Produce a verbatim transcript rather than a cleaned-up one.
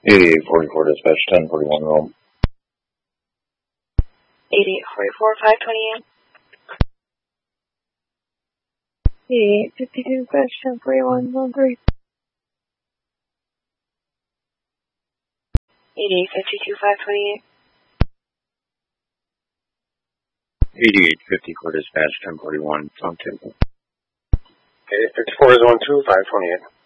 eighty-eight forty-four dispatch, ten forty-one Rome. eighty-eight forty-four, five twenty-eight. eighty-eight fifty-two dispatch, ten forty-one Zone three. eighty-eight fifty-two, five twenty-eight. eighty-eight fifty-four dispatch, ten forty-one Zone two. eighty-eight fifty-four Zone two, five twenty-eight.